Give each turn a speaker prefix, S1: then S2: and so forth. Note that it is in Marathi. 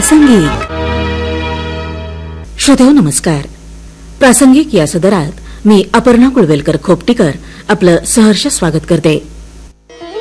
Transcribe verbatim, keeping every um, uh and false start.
S1: प्रासंगिक. श्रोतेहो नमस्कार. प्रासंगिक या सदरात मी अपर्णा कुळवेलकर खोपटीकर आपलं सहर्ष स्वागत करते.